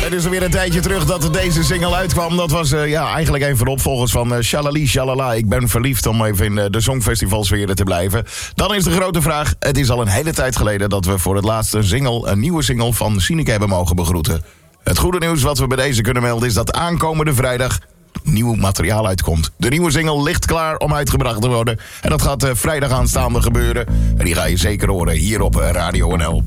Het is alweer een tijdje terug dat deze single uitkwam. Dat was eigenlijk een van de opvolgers van Shalali Shalala. Ik ben verliefd, om even in de songfestivalsfeer te blijven. Dan is de grote vraag. Het is al een hele tijd geleden dat we voor het laatst een nieuwe single van Sineke hebben mogen begroeten. Het goede nieuws wat we bij deze kunnen melden is dat aankomende vrijdag nieuw materiaal uitkomt. De nieuwe single ligt klaar om uitgebracht te worden. En dat gaat vrijdag aanstaande gebeuren. En die ga je zeker horen hier op Radio NL.